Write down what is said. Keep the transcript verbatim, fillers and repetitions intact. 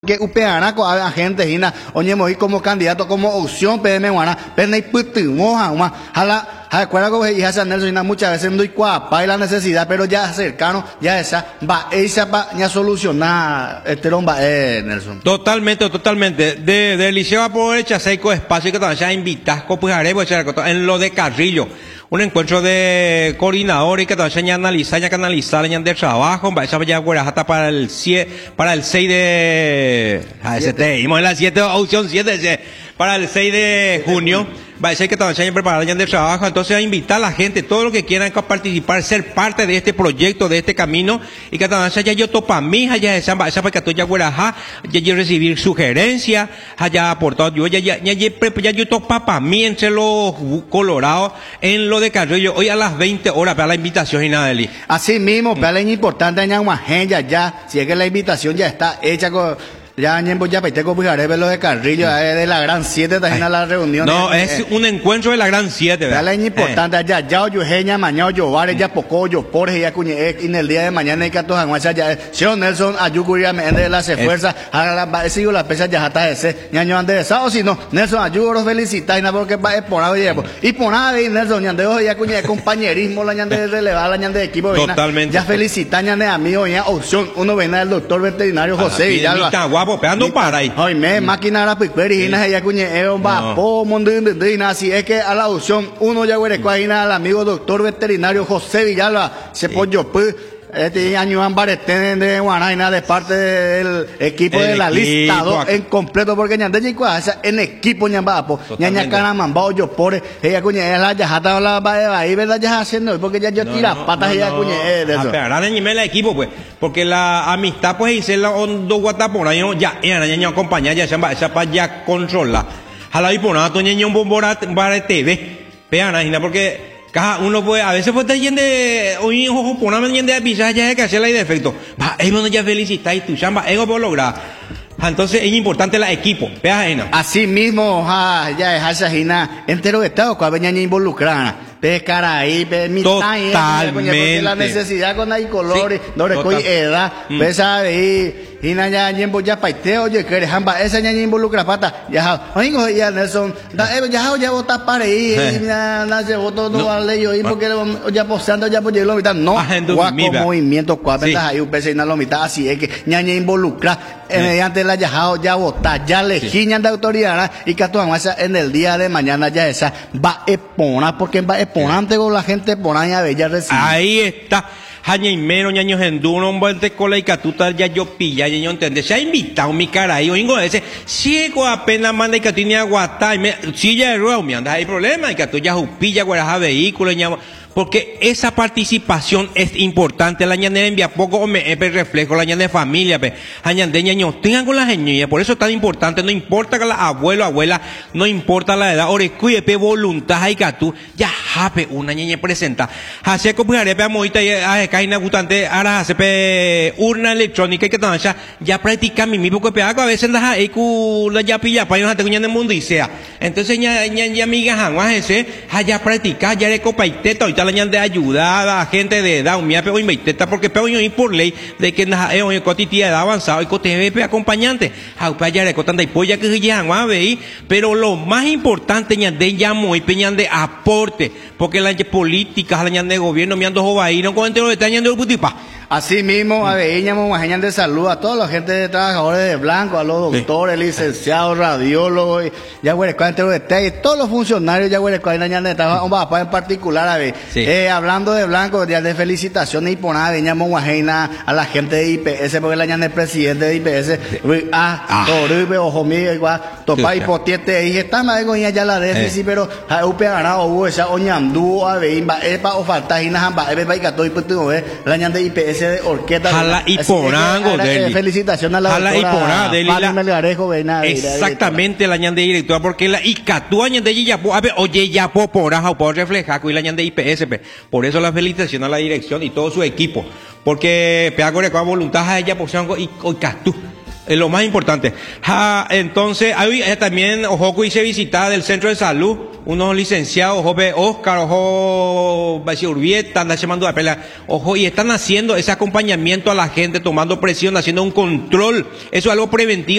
porque upeana con a gente hina oye moí como candidato como opción P M guana pero hay putingo jama jala acuerda que hija San Nelson y muchas veces no doy cuapa y la necesidad pero ya cercano ya esa va esa va ya solucionar este romba eh Nelson totalmente totalmente de de liceo a poder echar seco espacio que todavía invitas copujaremos en lo de Carrillo un encuentro de coordinadores que todavía ya analizar ya canalizar ya de trabajo va a ya hasta para el siete para el seis de a ese te en la siete opción siete para el seis de junio va a ser que todavía ya preparar ya de trabajo entonces a invitar a la gente todo lo que quieran participar ser parte de este proyecto de este camino y que todavía ya yo topa mija ya esa esa para que tú ya guaraja ya yo recibir sugerencias haya aportado yo ya ya ya ya yo topa para mí entre los colorados en lo de Carrillo hoy a las veinte horas para la invitación y nada de li. Así mismo para la importante ya una ya ya si es que la invitación ya está hecha con ya ñembo ya peite con pujaré ver lo de Carrillo eh, de la gran siete también Ay, a la reunión no eh, es eh, un encuentro de la gran siete ya la importante eh. ya ya yo geña mañana yo vare ya poco yo por ya cuñe en el día de mañana hay que todos aguantar ya Sean Nelson ayuguria me de la se fuerza a la sigo la pesa ya hasta ese ñaño ande sao si no Nelson ayudo felicita y nada porque va es por nada y por nada Nelson ñande ya cuñe compañerismo la ñande de relevar la ñande de equipo totalmente ya felicita ñande amigo ya opción uno ven al doctor veterinario José Villalba está guapo pegando para ahí hoy me máquina la picueri y ya cuñe va po mundo de así es que a la opción uno ya huele cuajina al amigo doctor veterinario José Villalba se pollo pues este año Ambaretén de Guanaina de parte del equipo el de la equipo, lista dos acá. en completo porque ñande esa en equipo ñambapo ñaña canamambao yo por ella cuñe la ya hasta la va ahí verdad ya haciendo porque ya yo no, tira no, patas no, ella no. cuñe eh, de eso apearán en el equipo pues porque la amistad pues hice la ondo guatapona ya era ñaña acompañar ya chamba esa para ya controla jala y pona to ñaña un bombora para T V peana porque cada uno puede, a veces puede estar yendo de, hoy ojo, poname yendo de pisar ya de que hacerla y defecto. Va, es bueno ya felicitar y tu chamba, ego puedo lograr. Entonces es importante el equipo, vea Gina. Así mismo, ja, ya es esa Gina, entero de estado, cuando venía involucrada. Pescar ahí, totalmente la necesidad con hay colores, sí, no recoy edad, mm. pesa ahí, y na ya ñembo ya paiteo, oye, que jamba, esa ña involucra pata, ya, oigo ya Nelson, ya ya vota para ahí, na na se votó no vale yo, y porque ya posando ya por llegar mitad, no, guaco movimiento, cuatro ahí un pese na lo mitad, así es que ña involucra, mediante la ya ya vota, ya legiñan de autoridad, y que tú en el día de mañana ya esa va a exponer, porque va a ponante con la gente por allá bella recibir. Ahí está. Jaña y menos ñaños en duro, un buen de cola y catuta ya yo pilla, ya yo entiende. Se ha invitado mi cara ahí, oingo ese, ciego apenas manda y que tiene aguatá, y me, silla de ruedas, me anda, hay problema, y que tú ya jupilla, guaraja vehículo, ñamo. Porque esa participación es importante. La ñandera envía poco o me es reflejo, la ñandera de familia, pe. La ñandera ñaño, tengan con las ñoñas, por eso es tan importante, no importa que la abuelo, abuela, no importa la edad, ore cuide pe voluntad hay que tú, ya jape una ñeña presenta. Hace copiaré pe amoita y a caina gustante, ahora hace pe urna electrónica y que tan ya, ya practica mi mismo que pe a veces anda ahí cu la ya pilla pa yo no tengo ñande mundo y sea. Entonces ña ña ña amiga janwa ese, ya practica, ya le copaiteta la ñan de ayuda a gente de edad, un mía peo y meiteta porque peo y por ley de que na eh oye cotitía edad avanzado y cote pe acompañante. Au pa ya le cotan y polla que ya va veí, pero lo más importante ñan de llamo y peñan de aporte, porque la política, la ñan de gobierno me ando jovaí, no con entero de tañan de putipa. Así mismo, a veíamos mañana de salud a toda la gente de trabajadores de blanco, a los doctores, sí. licenciados, radiólogos, ya güey, entero de té, todos los funcionarios, ya güey, mañana de trabajo, un papá en particular, a ver, sí. eh, hablando de blanco, ya de felicitaciones y por nada, veníamos guajena a la gente de I P S, porque la ñana es presidente de I P S, sí. ah, Torube, ojo mío, igual, topa y potiete, y está más de ya la déficit, pero a U P A ganado, hubo esa oñandú, a ver, epa, o falta, y nada, epa, y gato, y pues, la ñana de I P S, de orquesta jala y porango de felicitación a la jala y porá de la Melgarejo Bernal exactamente la ñan de directora porque la y catuaña de ella a ver oye ya po poraja por reflejar con la ñan de I P S por eso la felicitación a la dirección y todo su equipo porque peagore con voluntad a ella por y catu es lo más importante. Ja, entonces, hay también, ojo, hice visitada del centro de salud, unos licenciados, ojo, Oscar, ojo, Urbieta, anda llamando a pelea, ojo, y están haciendo ese acompañamiento a la gente, tomando presión, haciendo un control, eso es algo preventivo.